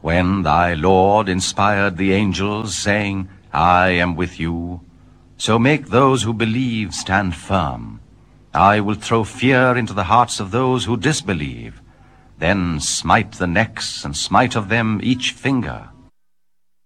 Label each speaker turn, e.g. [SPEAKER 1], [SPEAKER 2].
[SPEAKER 1] When thy Lord inspired the angels, saying, I am with you, so make those who believe stand firm. I will throw fear into the hearts of those who disbelieve, then smite the necks and smite of them each finger.